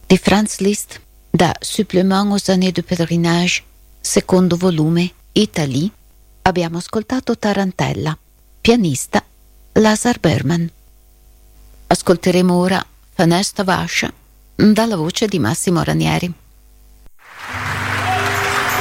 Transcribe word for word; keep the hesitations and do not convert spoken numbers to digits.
di Franz Liszt, da Supplément aux années de pèlerinage, secondo volume, Italie, abbiamo ascoltato Tarantella, pianista Lazar Berman. Ascolteremo ora Fenesta Vascia dalla voce di Massimo Ranieri.